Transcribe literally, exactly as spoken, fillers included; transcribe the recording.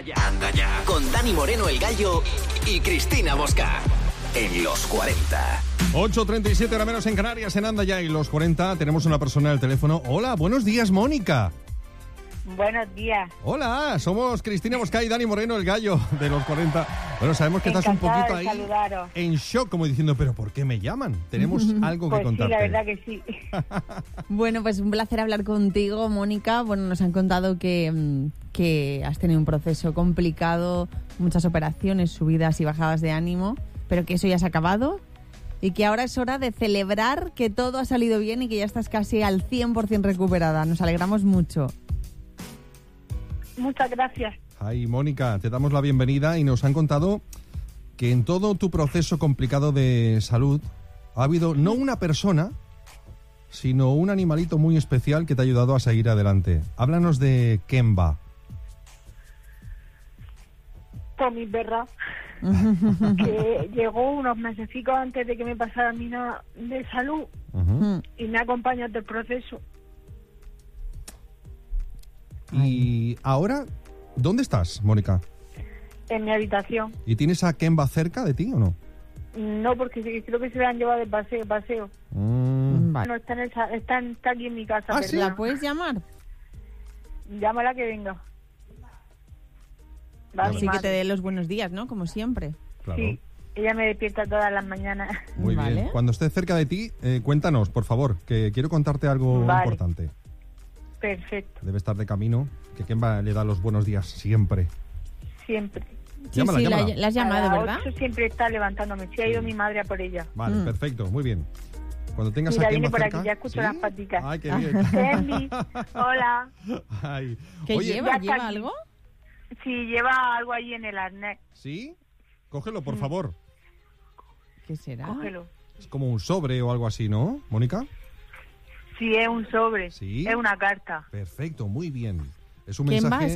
ya, anda ya. Con Dani Moreno, el Gallo, y Cristina Mosca. En los cuarenta. ocho treinta y siete, hora menos en Canarias, en Anda Ya y los cuarenta. Tenemos una persona al teléfono. Hola, buenos días, Mónica. Buenos días. Hola, somos Cristina Mosca y Dani Moreno, el Gallo de los cuarenta. Bueno, sabemos que estás un Encantada poquito de ahí saludaros. en shock, como diciendo, ¿pero por qué me llaman? Tenemos algo que Pues sí, contarte. la verdad que sí. Bueno, pues un placer hablar contigo, Mónica. Bueno, nos han contado que, que has tenido un proceso complicado, muchas operaciones, subidas y bajadas de ánimo, pero que eso ya se ha acabado y que ahora es hora de celebrar que todo ha salido bien y que ya estás casi al cien por ciento recuperada. Nos alegramos mucho. Muchas gracias. Ay, Mónica, te damos la bienvenida y nos han contado que en todo tu proceso complicado de salud ha habido no una persona, sino un animalito muy especial que te ha ayudado a seguir adelante. Háblanos de Kemba. Por mi perra, que llegó unos mesecitos antes de que me pasara mi na de salud Uh-huh. y me acompaña en el proceso. Y ahora, ¿dónde estás, Mónica? En mi habitación. ¿Y tienes a Kemba cerca de ti o no? No, porque sí, creo que se la han llevado de paseo. paseo. Mm. Vale. No, está, en el sa- está, en- está aquí en mi casa. ¿Ah, pero sí? ¿La puedes llamar? Llámala que venga. Va mi Así que madre. te dé los buenos días, ¿no? Como siempre. Claro. Sí, ella me despierta todas las mañanas. Muy Vale. bien. Cuando esté cerca de ti, eh, cuéntanos, por favor, que quiero contarte algo Vale. importante. Perfecto, Debe estar de camino, que Kemba le da los buenos días siempre. siempre. Sí, Llámala, sí, la, llámala. la has llamado, A las ¿verdad? ocho siempre está levantándome. Sí, ha ido mi madre a por ella. Vale, Mm. perfecto, muy bien. Cuando tengas Mira, a viene Kemba por cerca... aquí, ya escucho ¿Sí? las paticas. Ay, qué bien. Candy, hola. Ay. ¿Qué Oye, lleva? ya está ¿Lleva aquí. algo? Si lleva algo ahí en el arnés, ¿sí? Cógelo, Mm. por favor. ¿Qué será? cógelo. Es como un sobre o algo así, ¿no, Mónica? Si es un sobre, Sí. es una carta. Perfecto, muy bien. Es un Kemba, mensaje...